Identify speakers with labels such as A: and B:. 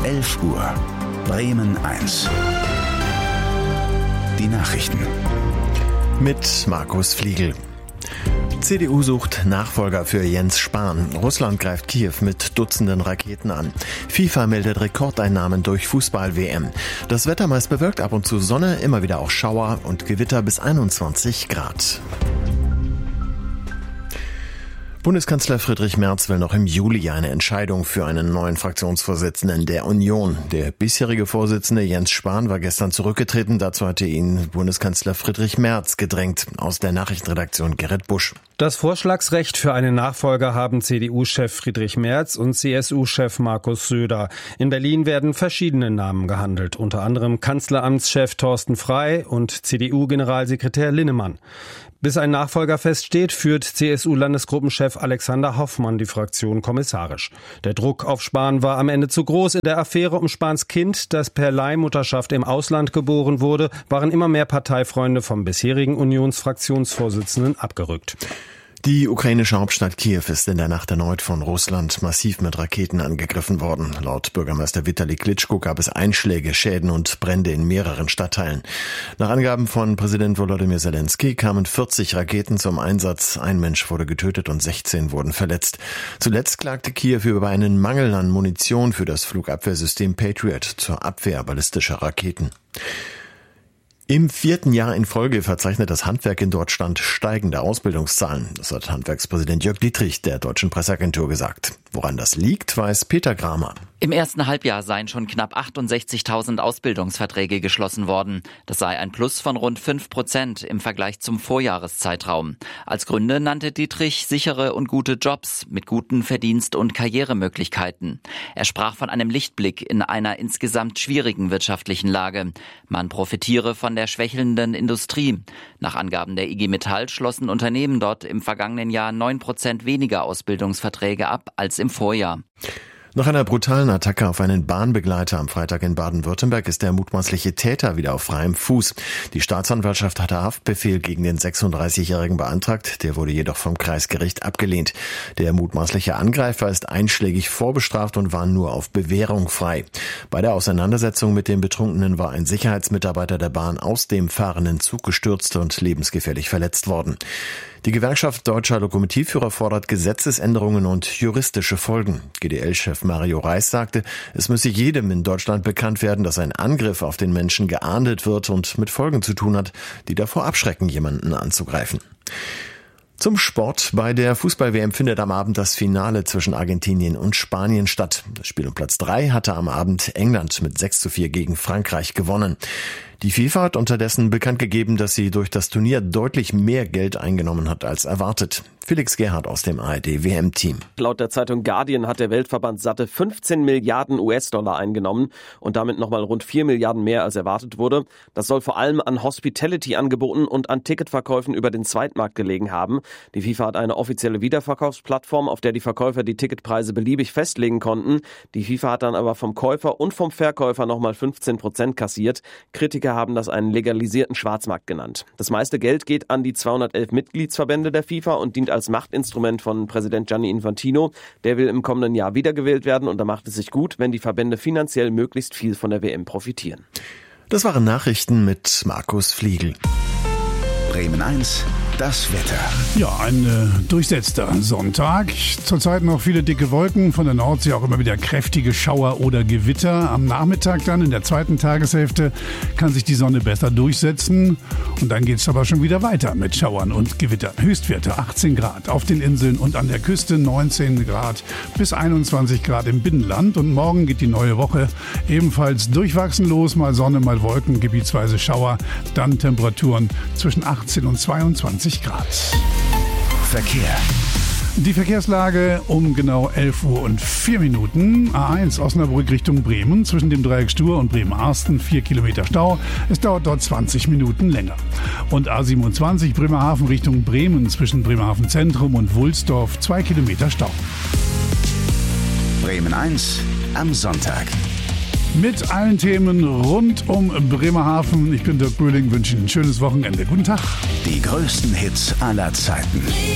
A: 11 Uhr. Bremen 1. Die Nachrichten.
B: Mit Markus Fliegel. CDU sucht Nachfolger für Jens Spahn. Russland greift Kiew mit Dutzenden Raketen an. FIFA meldet Rekordeinnahmen durch Fußball-WM. Das Wetter meist bewölkt, ab und zu Sonne, immer wieder auch Schauer und Gewitter bis 21 Grad. Bundeskanzler Friedrich Merz will noch im Juli eine Entscheidung für einen neuen Fraktionsvorsitzenden der Union. Der bisherige Vorsitzende Jens Spahn war gestern zurückgetreten. Dazu hatte ihn Bundeskanzler Friedrich Merz gedrängt. Aus der Nachrichtenredaktion Gerrit Busch.
C: Das Vorschlagsrecht für einen Nachfolger haben CDU-Chef Friedrich Merz und CSU-Chef Markus Söder. In Berlin werden verschiedene Namen gehandelt, unter anderem Kanzleramtschef Thorsten Frey und CDU-Generalsekretär Linnemann. Bis ein Nachfolger feststeht, führt CSU-Landesgruppenchef Alexander Hoffmann die Fraktion kommissarisch. Der Druck auf Spahn war am Ende zu groß. In der Affäre um Spahns Kind, das per Leihmutterschaft im Ausland geboren wurde, waren immer mehr Parteifreunde vom bisherigen Unionsfraktionsvorsitzenden abgerückt.
B: Die ukrainische Hauptstadt Kiew ist in der Nacht erneut von Russland massiv mit Raketen angegriffen worden. Laut Bürgermeister Vitali Klitschko gab es Einschläge, Schäden und Brände in mehreren Stadtteilen. Nach Angaben von Präsident Volodymyr Zelensky kamen 40 Raketen zum Einsatz. Ein Mensch wurde getötet und 16 wurden verletzt. Zuletzt klagte Kiew über einen Mangel an Munition für das Flugabwehrsystem Patriot zur Abwehr ballistischer Raketen. Im 4. Jahr in Folge verzeichnet das Handwerk in Deutschland steigende Ausbildungszahlen. Das hat Handwerkspräsident Jörg Dietrich der Deutschen Presseagentur gesagt. Woran das liegt, weiß Peter Kramer.
D: Im ersten Halbjahr seien schon knapp 68.000 Ausbildungsverträge geschlossen worden. Das sei ein Plus von rund 5% im Vergleich zum Vorjahreszeitraum. Als Gründe nannte Dietrich sichere und gute Jobs mit guten Verdienst- und Karrieremöglichkeiten. Er sprach von einem Lichtblick in einer insgesamt schwierigen wirtschaftlichen Lage. Man profitiere von der schwächelnden Industrie. Nach Angaben der IG Metall schlossen Unternehmen dort im vergangenen Jahr 9% weniger Ausbildungsverträge ab als im Vorjahr.
B: Nach einer brutalen Attacke auf einen Bahnbegleiter am Freitag in Baden-Württemberg ist der mutmaßliche Täter wieder auf freiem Fuß. Die Staatsanwaltschaft hatte Haftbefehl gegen den 36-Jährigen beantragt, der wurde jedoch vom Kreisgericht abgelehnt. Der mutmaßliche Angreifer ist einschlägig vorbestraft und war nur auf Bewährung frei. Bei der Auseinandersetzung mit dem Betrunkenen war ein Sicherheitsmitarbeiter der Bahn aus dem fahrenden Zug gestürzt und lebensgefährlich verletzt worden. Die Gewerkschaft Deutscher Lokomotivführer fordert Gesetzesänderungen und juristische Folgen. GDL-Chef Mario Reis sagte, es müsse jedem in Deutschland bekannt werden, dass ein Angriff auf den Menschen geahndet wird und mit Folgen zu tun hat, die davor abschrecken, jemanden anzugreifen. Zum Sport. Bei der Fußball-WM findet am Abend das Finale zwischen Argentinien und Spanien statt. Das Spiel um Platz 3 hatte am Abend England mit 6:4 gegen Frankreich gewonnen. Die FIFA hat unterdessen bekannt gegeben, dass sie durch das Turnier deutlich mehr Geld eingenommen hat als erwartet. Felix Gerhardt aus dem ARD-WM-Team.
E: Laut der Zeitung Guardian hat der Weltverband satte 15 Milliarden US-Dollar eingenommen und damit nochmal rund 4 Milliarden mehr als erwartet wurde. Das soll vor allem an Hospitality-Angeboten und an Ticketverkäufen über den Zweitmarkt gelegen haben. Die FIFA hat eine offizielle Wiederverkaufsplattform, auf der die Verkäufer die Ticketpreise beliebig festlegen konnten. Die FIFA hat dann aber vom Käufer und vom Verkäufer nochmal 15% kassiert. Kritiker haben das einen legalisierten Schwarzmarkt genannt. Das meiste Geld geht an die 211 Mitgliedsverbände der FIFA und dient als Machtinstrument von Präsident Gianni Infantino. Der will im kommenden Jahr wiedergewählt werden und da macht es sich gut, wenn die Verbände finanziell möglichst viel von der WM profitieren.
B: Das waren Nachrichten mit Markus Fliegel.
A: Bremen 1, das Wetter.
F: Ja, ein durchsetzter Sonntag. Zurzeit noch viele dicke Wolken, von der Nordsee auch immer wieder kräftige Schauer oder Gewitter. Am Nachmittag dann, in der zweiten Tageshälfte, kann sich die Sonne besser durchsetzen. Und dann geht es aber schon wieder weiter mit Schauern und Gewittern. Höchstwerte 18 Grad auf den Inseln und an der Küste, 19 Grad bis 21 Grad im Binnenland. Und morgen geht die neue Woche ebenfalls durchwachsen los. Mal Sonne, mal Wolken, gebietsweise Schauer. Dann Temperaturen zwischen 18 und 22 Grad.
A: Verkehr.
F: Die Verkehrslage um genau 11 Uhr und 4 Minuten. A1 Osnabrück Richtung Bremen. Zwischen dem Dreieck Stur und Bremerhaven 4 Kilometer Stau. Es dauert dort 20 Minuten länger. Und A27 Bremerhaven Richtung Bremen. Zwischen Bremerhaven Zentrum und Wulsdorf 2 Kilometer Stau.
A: Bremen 1 am Sonntag.
F: Mit allen Themen rund um Bremerhaven. Ich bin Dirk Böhling, wünsche Ihnen ein schönes Wochenende. Guten Tag.
A: Die größten Hits aller Zeiten.